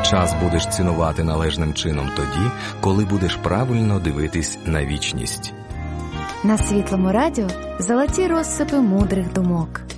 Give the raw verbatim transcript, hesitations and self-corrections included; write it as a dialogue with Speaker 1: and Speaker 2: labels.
Speaker 1: Час будеш цінувати належним чином тоді, коли будеш правильно дивитись на вічність.
Speaker 2: На Світлому радіо золоті розсипи мудрих думок.